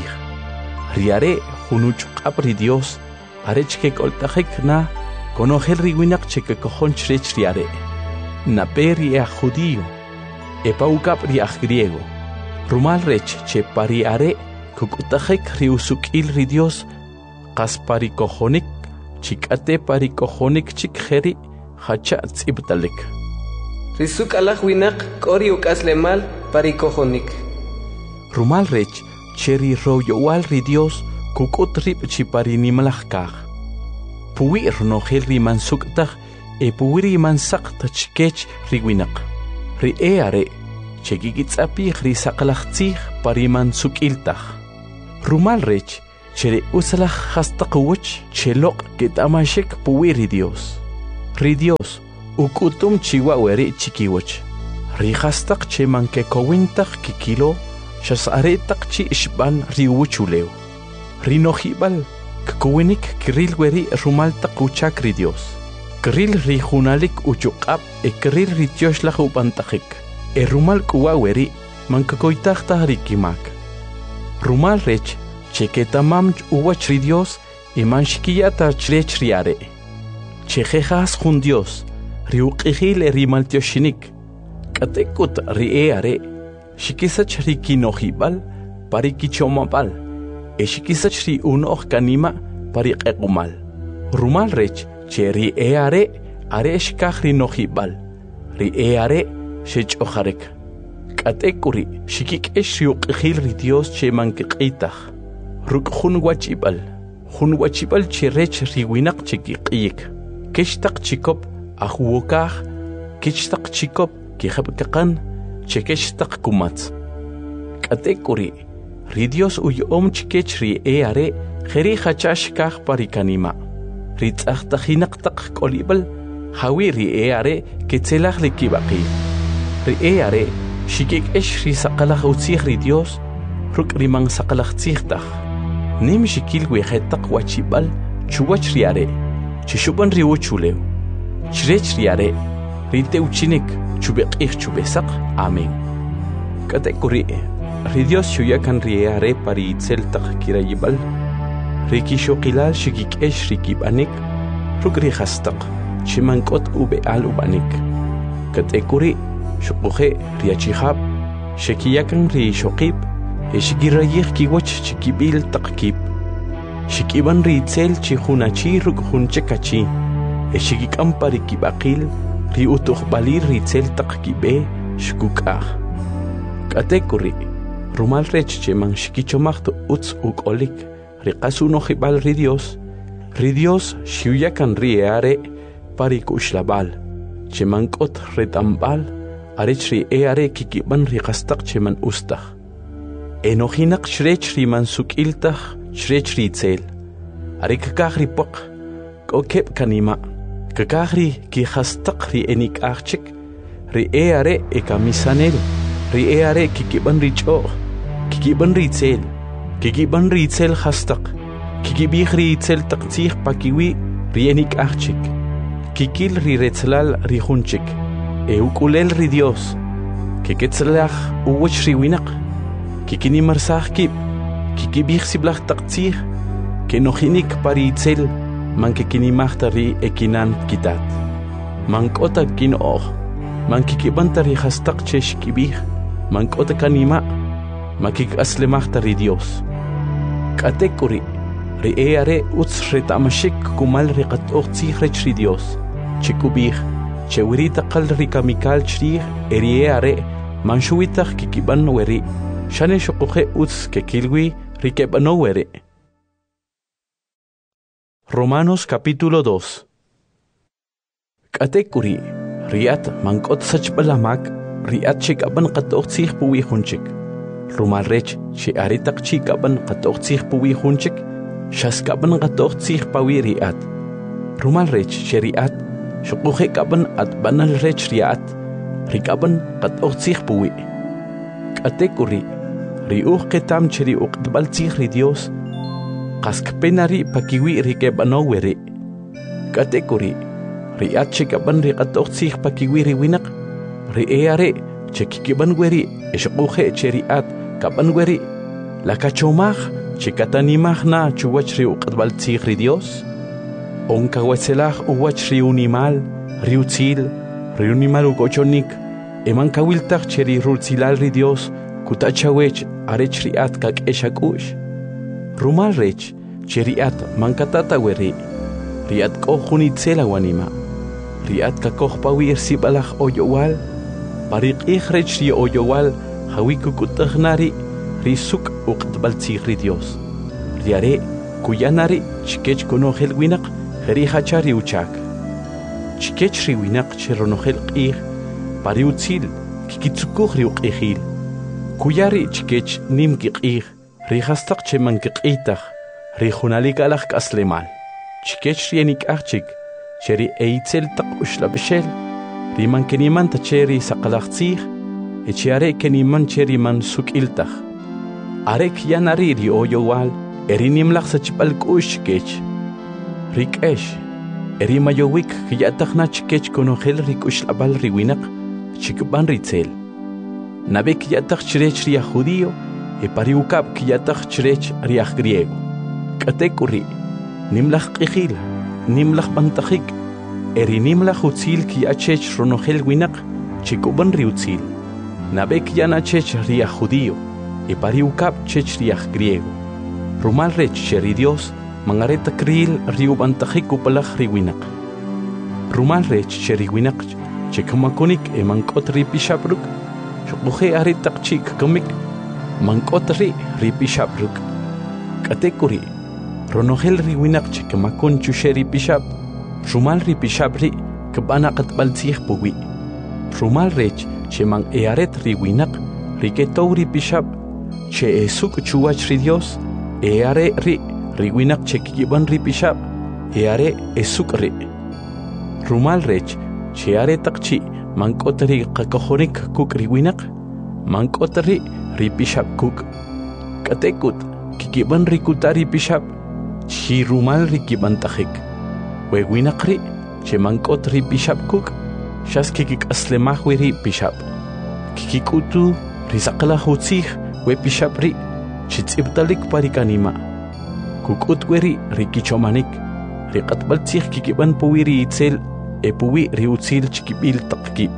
Riare hunuchukab ri Dios arech ke koltachek na konogel ri winak che ke kohon chrech riare. Na peri a judío epaukab ri ach griego. Rumal rech che pariare kukutajek riusukil ri Dios qas parikohonik chikate parikohonik chikheri hacha tzibtalik. Risuk alaj winak kori ukaslemal parikohonik. Rumal rech cheri royowal ri Dios kukutrip chiparinimalajkaj. Puwi ronogel ri mansuktaj puwiri mansak tachkech ri winak. Ri eare chekikitzapi ri saqlachtzij pariman sukiltaj. Rumal rech chere usala hastaqwach cheloq ketamashek puwi ri Dios ukutum chiwa weri chikiwach ri hastaq cheman ke kowintaq kikilo shasaretaq chi ishban riuchuleu ri nohibal kuwinik kiril weri rumaltaq uchak ri Dios kiril ri junalik uchuqab kiril ri tioshlah upantaqik rumal kuwa weri mankakoitaqta rikimak rumal rech cheketamam uwach ri Dios iman shikiyata chrech riare chejejas jun Dios riuqihil rimaltioshinik katekut rieare shikisach rikinojibal parikichomapal shikisach ri unoh kanima pariqequmal rumal rech che rieare are shikaj rinojibal rieare shechojarek katekuri shikik riuqihil ri Dios che mankiqitaj rukjun wachibal che rech riwinaq chikiqiyik kishtaq chikop ahuokaj kishtaq chikop kihabkaqan chekishtaq kumatz katekuri ri Dios uyom chikech ri are kheri hachash kaj parikanima ri tzaqtajinaqtaq kolibal hawi ri are ketzelaj likibaqi ri are shikik ri saqalaj utzij ri Dios ruk riman saqalaj tzijtaj nim shikil wejetaq wachibal chuwach ri are chishuban ri uchuleu chrech ri are ri teuchinik chubeqij chubesaq amen katekuri ri Dios shuyakan ri are pari itzeltaq kirayibal ri kishoqilal shikikesh ri kibanik ruk ri hastaq chimankot ubeal ubanik katekuri shuquje ri achihab shikiyakan ri shoqib shikirayij kiwach chikibil taqkib shikiban ri itzel chihunachi ruk hunchekachi shikikam pari kibaqil ri utuqbalir ri itzel taqkibe shkukaj katekuri rumal rech cheman shikichomaqtu utz ukolik ri qasunojibal ri Dios shiyuyakan ri are pari kushlabal cheman kot retambal arech ri are kikiban ri qastaq cheman ustaj enojinaq chrech ri mansukiltaj chrech ri itzel are kakaj ri poq kokeb kanima kakaj ri kihastaq ri enikajchik ri are ekamisanel ri are kikiban ri ch'oq kikiban ri itzel hastaq kikibij ri itzel taqtzij pakiwi ri enikajchik kikil ri retzlal ri junchik ukulel ri Dios kiketzlaj uwach ri winaq kikinimarsaj kib kikibij siblaj taqtzij kenojinik pari itzel man kikinimajta ri ekinan kitat man k'ota kin'oj man kikibanta ri hastaq che xkibij man k'ota kanima man kik'aslemajta ri Dios katekuri ri are utz reta'mashik kumal ri qat'oj tzij rech ri Dios chikubij chewiri taqal ri kamikal chrij ri are man xuwitaj kikiban weri shane shuquje utz kekilwi ri keb'ano weri Romanos capítulo 2 katekuri riat mankot sachbalamak riat chikaban qat'oj tzij puwi junchik rumal rech chi aritaq chikaban qat'oj tzij puwi junchik shaskaban qat'oj tzij pawi riat rumal rech sheriat shuquje kaban atbanal rech riat rikaban qat'oj tzij puwi katekuri riuj ketam cheri uqtbal tzij ri Dios qaskpenari pakiwi ri keb'ano weri katekuri riat chikaban ri qat'oj tzij pakiwi ri winaq ri are chekikiban weri shuquje cheriat kaban weri lakachomaj chikatanimaj na chuwach ri uqtbal tzij ri Dios onkawetzelaj uwach ri unimal ri utzil ri unimal ukochonik eman kawiltaj cheri rutzilal ri Dios kutachawech arech riat kak'exak'u'x rumal rech cheriat mankatata weri riat k'oj jun itzel awanima riat kakoj pawi irsibalaj oyowal pariq'ij rech ri oyowal hawi kukut'ajnari ri suk uqtbal tzij ri Dios riare kuyanari chikech konojel winaq jeri hacha ri uchak chikech ri winaq cheronojel q'ij pari utzil kikitzukuj ri uq'ijil kuyari chikech nim kiq'ij ri hastaq cheman kiq'itaj ri junalik alaj kaslemal. Chikech rienik achik, cheri eitzel tak ushlabeshel, riman keniman tacheri sakalachzich, echiare keniman cheri man sukiltach. Arek yanari ri oyowal, erinimlach sachipal kushkech. Rik esh, erimayowik kiyatachna chikech konogel rikushlabal riwinak, chikban ritzel. Nabek yatach chirech ria judío, e pariukab kiyatach chirech ria griego. Katekuri, nimlach qihil, nimlach bantachik, nimlach utzil kiyachech ronogel winak, chikuban riutzil. Nabek yanachech ria judío, e pariukab chech ria griego. Rumal rech cheri Dios, mangareta kril riu bantachik upalach riwinak. Rumal rech cheri winak, chekamakonik e mankot ripishabruk, Chokuhe aritak chik kamik, mankotri ripishabruk. Katekuri, ronogel riwinak chikamakon chusheri pishab, rumal ripishabri, kabanakat baltzih puwi. Rumal rech, che mang earet riwinak, riketou ripishab, che esuk chuwach ri Dios, eare riwinak chekikiban ripishab, eare esuk ri. Rumal rech, che aretak chi, mankotri kakohonik kuk riwinak, mankotri ripishab kuk. Katekut, kikiban rikutari pishab, chi rumal rikiban tajik. Wewinakri, che mankotri pishab kuk, shas kikik aslemahwiri pishab. Kikikutu, risakala hutzih, we pishabri, chitzibtalik parikanima. Kukutweri rikichomanik, rikatbaltzih kikiban puwiri itzel, epuwi riutzil chikibil takip.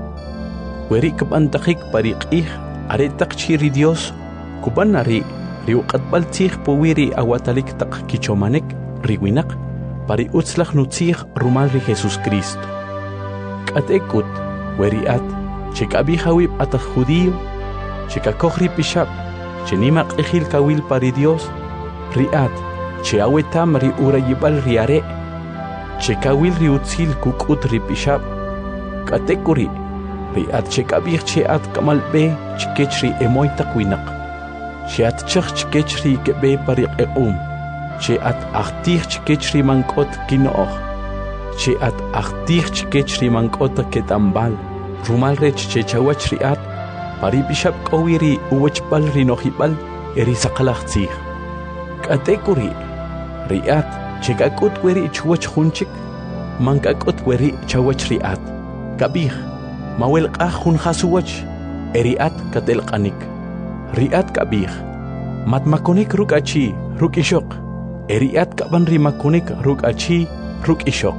Weri kabantakik pariqih, aretak chiri Dios, kubanari, riuqatbaltzih puwiri awatalik tak kichomanek, riwinak, pari utzlach nutzih rumal ri Jesus Cristo. Katekut, weri at, chekabihawib atak judío, chekakohri pishab, chenimak ejil kawil pari Dios, riat, cheawetam ri urayibal riare, chekawil riutzil kukut ripishab, katekuri, riat chekabih cheat kamalbe chikech ri emoy takwinak, cheat chach chikech ri kebe pariq cheat achtih chikech ri mankot kinooh, cheat achtih chikech ri mankot ketambal, rumal rech chechawach riat, paripishab kawiri uwachbal rinohibal eri sakalachtzih. Katekuri, riat, chekakut weri chuwach hunchik, mankakut weri chawach riat. Kabih, mawel kahun hasuwach, eriat katelkanik. Riat kabih, matmakonik ruk achi, ruk ishok. Eriat kaban rimakonik ruk achi, ruk ishok.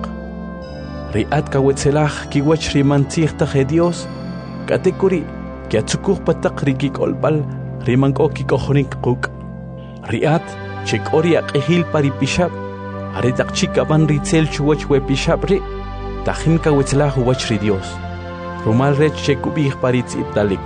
Riat kawetzelach kiwach rimantzih taje Dios. Katekuri, kiatsukuh patak rikik olbal, rimanko kikohonik kuk. Riat, chekori aqihil paripishab, aretak chikaban ritzel chuwach we pishabri, tajin kawetzelah huwach ri Dios. Rumal rech chekubih paritzibtalik.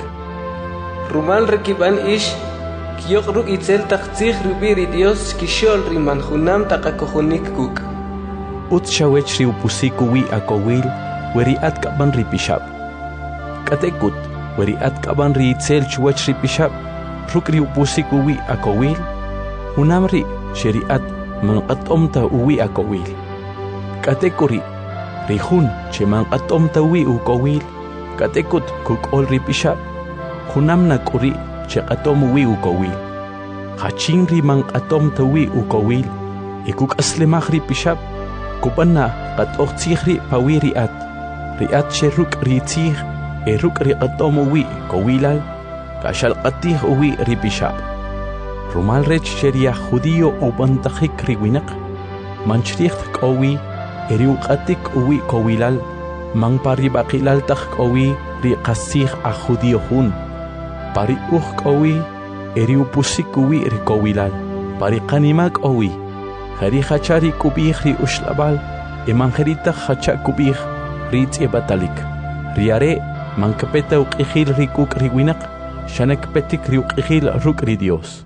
Rumal rekiban ish, kiyok ruk itzel taktzih rubiri Dios kishol riman hunam takakohonik kuk. Utshawech ri upusiku wi akowil, weri at kaban ripishab. Katekut, weri at kaban ritzel chuwach ripishab, ruk ri upusiku wi akowil, Unamri sheriat manqatomta uwi akowil. Katekuri rihun che manqatomta uwi ukowil. Katekut kuk ol ripishab. Hunamna kuri che qatom uwi ukowil. Hachinri manqatomta uwi ukowil. Ikuk aslemach ripishab. Kubanna qatoqtzihri pawi riat. Riat che ruk ritzih ruk riqatom uwi kowilal. Kashal qatih uwi ripishab. Rumal rech cheria judío o bantajik riwinak, manchricht kowi, eriuqatik uwi kowilal, man paribakilal tak kowi, riqasih a judío hun, pari kowi, eriupusik uwi rikowilal, pari kanimak owi, hari hachari kubih ri ushlabal, emangerita hacha kubih ritz ebatalik, riare, man kapeta uqihil rikuk riwinak, shanak petik riuqihil ruk ri Dios.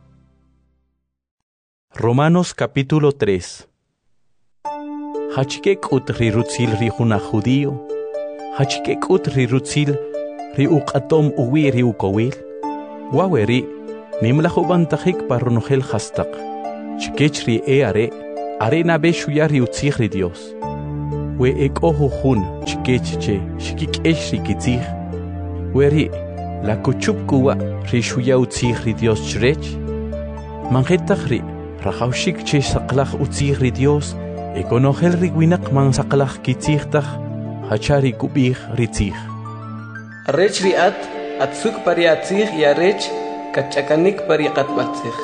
Romanos capítulo 3. Hachikek ut rirutzil rihuna judío, hachikek ut rirutzil riuqatom uwi riukowil, waweri nimlahubantajik parunogel hastak, chikech ri are na be shuya ri utzich ri Dios. We ojo jun chikech che shikikesh ri kitzich. We ri la kuchup kuwa ri shuya utzich ri Dios chrech. Mangetach ri rajaushik che saqlach utzich ri Dios. Ekonogel ri winak man saqlach kitzich tach hachari kubich ri tzich. Arrech riat atsuk pari atzich y arrech kachakanik pari qatbatzich.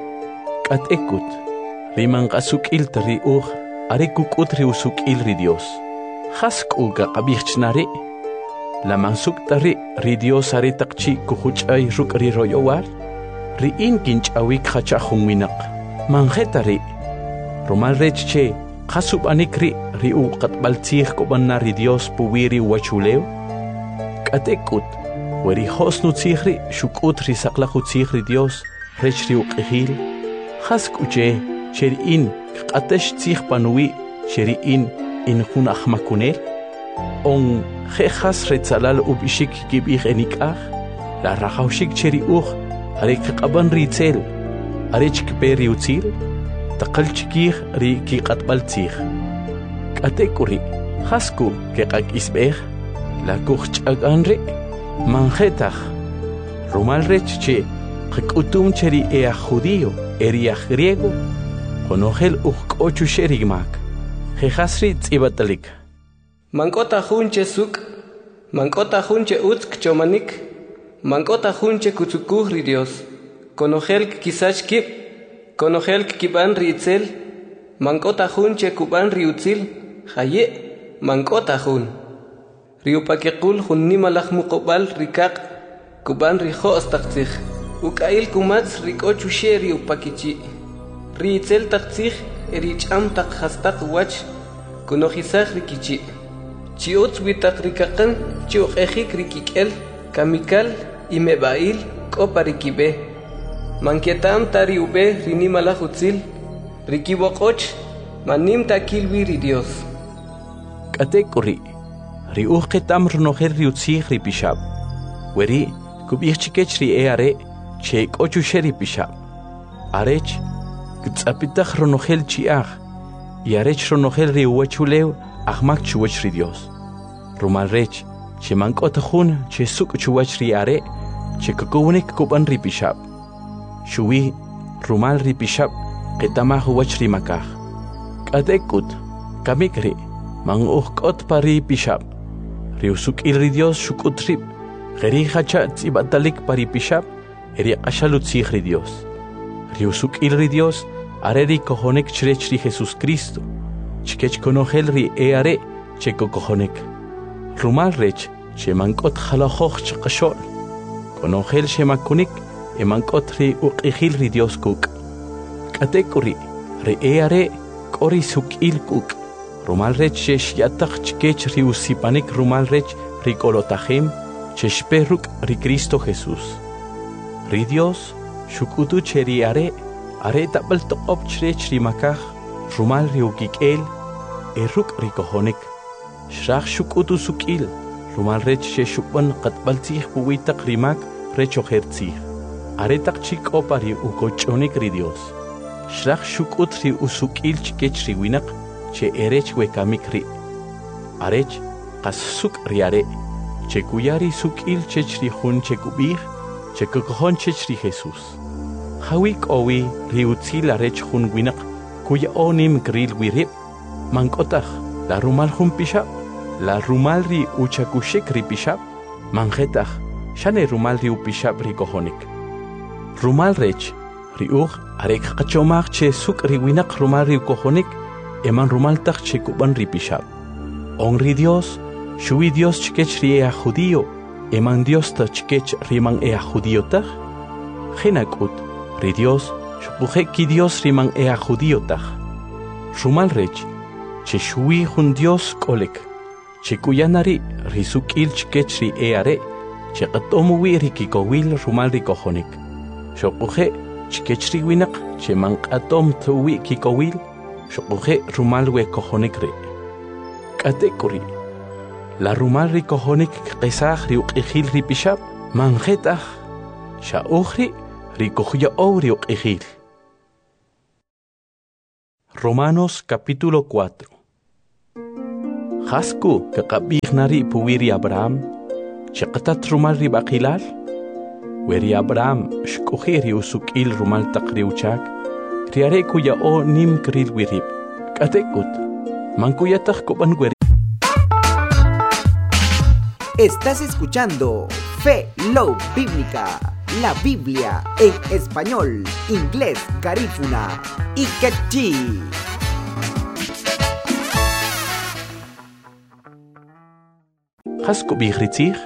Kat ekut riman qasuk il tri are kukut ri usuk il ri Dios. Hask uga qabichchnare la mansuk tari ri Dios are taqchi kuhuchay ruk ri royowar ri in kinch awik khacha khunwinak manjetari romal rech che qasub anikri ri u qatbaltzich kobanna ri Dios puwiri wachuleo katekut weri hosnu tzihri shukut ri saqlaqu tzihri Dios rech ri uqihil hask uche cheri in qatesh tzih panui cheri in hun ahmakunel on khas retzalal ubishik gibich enikach la rahaushik cheri are qaban ritzel are chkperi utzil taqal chikih ri ki qatbal tzih katekuri hasku ke qak isbeh la kuch'aganri manjetach rumal rech che qkutum cheri judío eria griego konogel uqochu sherigmak khasri tsibatalik Mankota junche suk, mankota junche utsk chomanik, mankota junche kutsukuh ri Dios, konogel kisach kip, konogel kiban ritzel, mankota junche kuban riutzil, haye, mankota jun. Riupakekul jun nimalach muqobal rikak, kuban rijo astaqtzich, ukail kumatz rikochu she riupakichi, ritzel taqtzich ericham taq hastaq wach, konojisach rikichi. Chiot witak rikakan, chiok ejik rikikel, kamikal, imebail, koparikibe. Mankietam tari ube rinimala hutzil, rikibokoch, manim takil wiri Dios. Katekuri, riuqetam runoher riutzih ripishab. Weri, kubichikech ri eare, cheik ochu sheri pishab. Arech, gtzapitach runohel chiach, yarech runohel riuachuleu, Ahmak chuwach ri Dios. Rumal rech, che mankot jun, che suk chuwach ri are, che kukunik kuban ri pishab. Shuwi, rumal ri pishab, ketamah huwach ri makah. Kadekut, kamikri, mang kot pari pishab. Riusuk il ri Dios shukut rib, geri hacha tsibatalik pari pishab, eri ashalut sich ri Dios. Riusuk il ri Dios, areri kohonek chrech ri Jesus Cristo. Chikech konogel ri eare cheko kohonek. Rumal rech che mankot khalahoch chqashol. Konogel she makunik e mankot ri uqihil ri Dios kuk. Katekuri ri eare kori sukil kuk. Rumal rech she shiatach chikech ri usipanik rumal rech ri kolotahim che shperuk ri Cristo Jesus. Ri Dios shukutu cheri are tabal toqop chrech ri makah rumal riukikel eruk rikohonik shrach shukutu sukil rumal rech she shukban qatbaltzih puwitak rimak recho hertzih aretak chik opari ukochonik ri Dios shrach shukut ri usukil chikech ri winak che erech wekamik ri arech qas suk ri are che kuyari sukil chech ri hun che kubih che kokohon chech ri Jesus hawik owi ri utzil arech hun winak kuya onim grill wirip mankotach la rumal jun pishab la rumal ri uchakushik ri pishab manjetach shane rumal ri upishab ri kohonik rumal rech ri arek qachomach che suk ri winak rumal ri kohonik eman rumal tach che kuban ri pishab on ri Dios shuwi Dios chikech ri judío eman Dios ta chikech riman judío tach genakut ri Dios Shukuje ki Dios riman judío taj. Rumal rech, che shui jun Dios kolek, che kuyanari risuk il chikech ri eare, che qatomu wiri ki kowil rumal ri kohonik. Shukuje chikech ri winak, che man qatom tuwi ki kowil, shukuje rumal we kohonik re. Katekuri, la rumal ri kohonik qesach ri uqihil ri pishab, manjetach, sha ukhri Rikohuya Ouri Uqihil. Romanos capítulo 4. Hasku kaqabighnari puwiri Abraham, chaqatat rumal ribaqilal, weri Abraham shkuhiri usukil rumal taqriuchak, riare kuya o nim kril wirib, katekut, mankuyatah koban weri. Estás escuchando Fe Love Bíblica, la Biblia en español, inglés, garífuna y quechí. Hasku bighritzig,